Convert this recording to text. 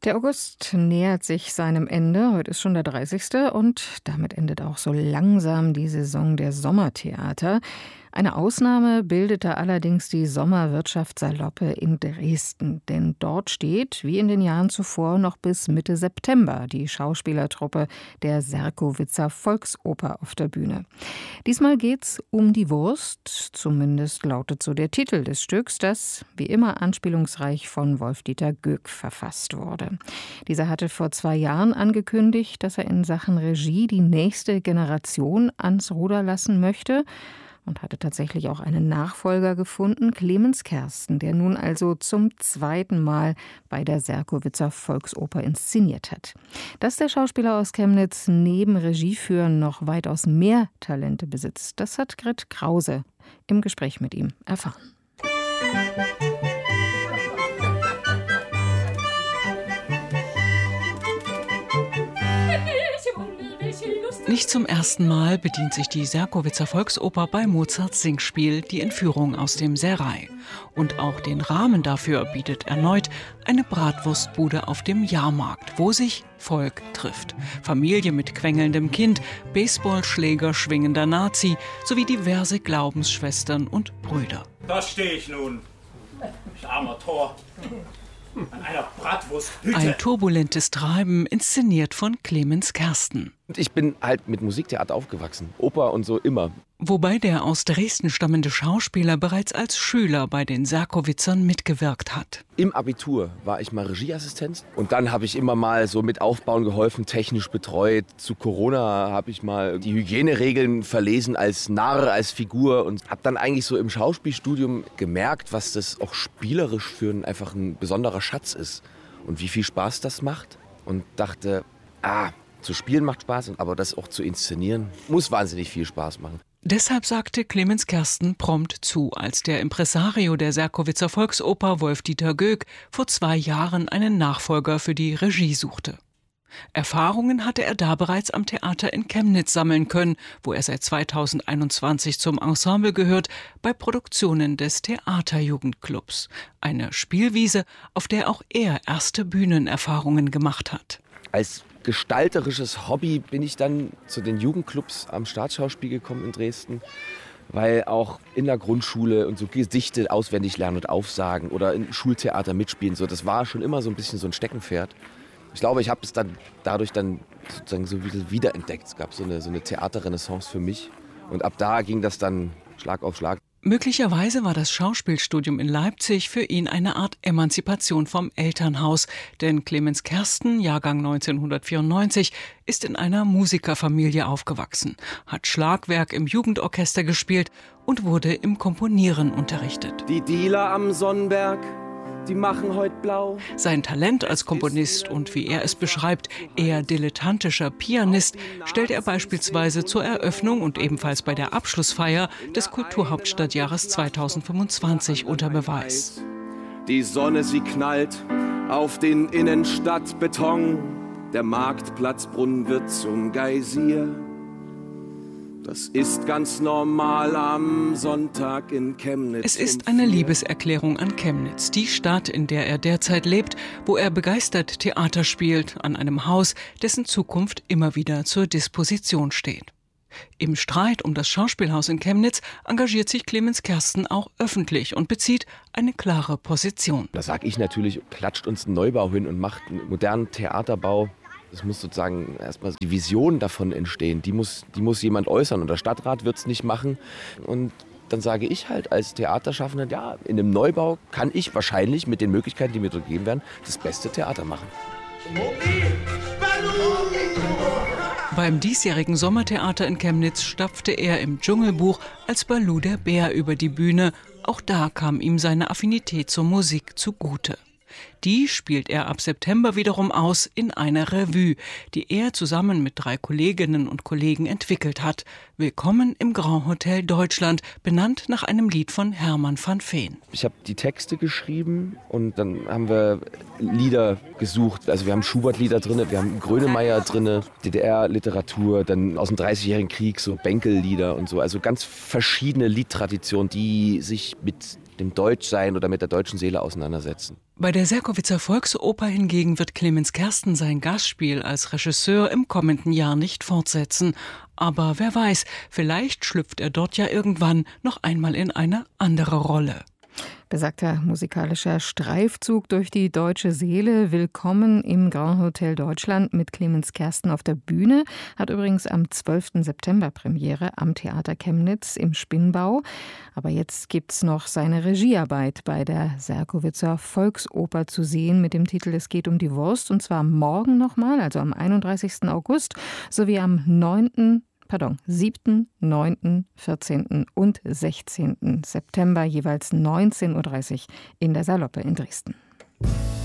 Der August nähert sich seinem Ende. Heute ist schon der 30. und damit endet auch so langsam die Saison der Sommertheater. Eine Ausnahme bildete allerdings die Sommerwirtschaft Saloppe in Dresden. Denn dort steht, wie in den Jahren zuvor, noch bis Mitte September die Schauspielertruppe der Serkowitzer Volksoper auf der Bühne. Diesmal geht's um die Wurst, zumindest lautet so der Titel des Stücks, das, wie immer anspielungsreich, von Wolf-Dieter Göck verfasst wurde. Dieser hatte vor 2 Jahren angekündigt, dass er in Sachen Regie die nächste Generation ans Ruder lassen möchte und hatte tatsächlich auch einen Nachfolger gefunden, Clemens Kersten, der nun also zum 2. Mal bei der Serkowitzer Volksoper inszeniert hat. Dass der Schauspieler aus Chemnitz neben Regieführen noch weitaus mehr Talente besitzt, das hat Grit Krause im Gespräch mit ihm erfahren. Nicht zum ersten Mal bedient sich die Serkowitzer Volksoper bei Mozarts Singspiel Die Entführung aus dem Serai. Und auch den Rahmen dafür bietet erneut eine Bratwurstbude auf dem Jahrmarkt, wo sich Volk trifft. Familie mit quengelndem Kind, Baseballschläger schwingender Nazi sowie diverse Glaubensschwestern und Brüder. Da stehe ich nun, ich armer Tor, an einer Bratwursthütte. Ein turbulentes Treiben, inszeniert von Clemens Kersten. Ich bin halt mit Musiktheater aufgewachsen, Oper und so immer. Wobei der aus Dresden stammende Schauspieler bereits als Schüler bei den Serkowitzern mitgewirkt hat. Im Abitur war ich mal Regieassistent und dann habe ich immer mal so mit Aufbauen geholfen, technisch betreut. Zu Corona habe ich mal die Hygieneregeln verlesen als Narr, als Figur und habe dann eigentlich so im Schauspielstudium gemerkt, was das auch spielerisch für einfach ein besonderer Schatz ist und wie viel Spaß das macht und dachte, zu spielen macht Spaß, aber das auch zu inszenieren muss wahnsinnig viel Spaß machen. Deshalb sagte Clemens Kersten prompt zu, als der Impresario der Serkowitzer Volksoper Wolf-Dieter Göck vor 2 Jahren einen Nachfolger für die Regie suchte. Erfahrungen hatte er da bereits am Theater in Chemnitz sammeln können, wo er seit 2021 zum Ensemble gehört, bei Produktionen des Theaterjugendclubs. Eine Spielwiese, auf der auch er erste Bühnenerfahrungen gemacht hat. Als gestalterisches Hobby bin ich dann zu den Jugendclubs am Staatsschauspiel gekommen in Dresden, weil auch in der Grundschule und so Gedichte auswendig lernen und aufsagen oder in Schultheater mitspielen, so, das war schon immer so ein bisschen so ein Steckenpferd. Ich glaube, ich habe es dann dadurch dann sozusagen so wiederentdeckt. Es gab so eine Theaterrenaissance für mich und ab da ging das dann Schlag auf Schlag. Möglicherweise war das Schauspielstudium in Leipzig für ihn eine Art Emanzipation vom Elternhaus, denn Clemens Kersten, Jahrgang 1994, ist in einer Musikerfamilie aufgewachsen, hat Schlagwerk im Jugendorchester gespielt und wurde im Komponieren unterrichtet. Die Dealer am Sonnenberg, die machen heute blau. Sein Talent als Komponist und, wie er es beschreibt, eher dilettantischer Pianist stellt er beispielsweise zur Eröffnung und ebenfalls bei der Abschlussfeier des Kulturhauptstadtjahres 2025 unter Beweis. Die Sonne, sie knallt auf den Innenstadtbeton. Der Marktplatzbrunnen wird zum Geysir. Das ist ganz normal am Sonntag in Chemnitz. Es ist eine Liebeserklärung an Chemnitz, die Stadt, in der er derzeit lebt, wo er begeistert Theater spielt, an einem Haus, dessen Zukunft immer wieder zur Disposition steht. Im Streit um das Schauspielhaus in Chemnitz engagiert sich Clemens Kersten auch öffentlich und bezieht eine klare Position. Da sage ich natürlich, klatscht uns einen Neubau hin und macht einen modernen Theaterbau. Es muss sozusagen erstmal die Vision davon entstehen, die muss jemand äußern und der Stadtrat wird es nicht machen. Und dann sage ich halt als Theaterschaffender, ja, in einem Neubau kann ich wahrscheinlich mit den Möglichkeiten, die mir dort gegeben werden, das beste Theater machen. Beim diesjährigen Sommertheater in Chemnitz stapfte er im Dschungelbuch als Baloo der Bär über die Bühne. Auch da kam ihm seine Affinität zur Musik zugute. Die spielt er ab September wiederum aus in einer Revue, die er zusammen mit 3 Kolleginnen und Kollegen entwickelt hat. Willkommen im Grand Hotel Deutschland, benannt nach einem Lied von Hermann van Veen. Ich habe die Texte geschrieben und dann haben wir Lieder gesucht. Also wir haben Schubert-Lieder drin, wir haben Grönemeyer drin, DDR-Literatur, dann aus dem 30-jährigen Krieg so Bänkel-Lieder und so. Also ganz verschiedene Liedtraditionen, die sich mit dem Deutschsein oder mit der deutschen Seele auseinandersetzen. Bei der Serkowitzer Volksoper hingegen wird Clemens Kersten sein Gastspiel als Regisseur im kommenden Jahr nicht fortsetzen. Aber wer weiß, vielleicht schlüpft er dort ja irgendwann noch einmal in eine andere Rolle. Besagter musikalischer Streifzug durch die deutsche Seele. Willkommen im Grand Hotel Deutschland mit Clemens Kersten auf der Bühne. Hat übrigens am 12. September Premiere am Theater Chemnitz im Spinnbau. Aber jetzt gibt's noch seine Regiearbeit bei der Serkowitzer Volksoper zu sehen mit dem Titel Es geht um die Wurst. Und zwar morgen nochmal, also am 31. August, sowie am 7., 9., 14. und 16. September, jeweils 19.30 Uhr in der Saloppe in Dresden.